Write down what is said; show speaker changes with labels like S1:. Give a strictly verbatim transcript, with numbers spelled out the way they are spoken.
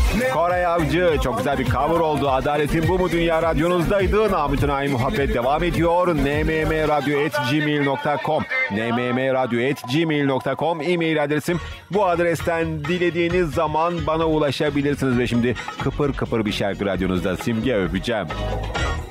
S1: Koray Avcı çok güzel bir cover oldu. Adaletin Bu Mu Dünya Radyonuzdaydı. Namık Tünay Muhabbet devam ediyor. n m m radyo at gmail nokta com n m m radyo at gmail nokta com e-mail adresim. Bu adresten dilediğiniz zaman bana ulaşabilirsiniz. Ve şimdi kıpır kıpır bir şarkı radyonuzda. Simge, öpeceğim.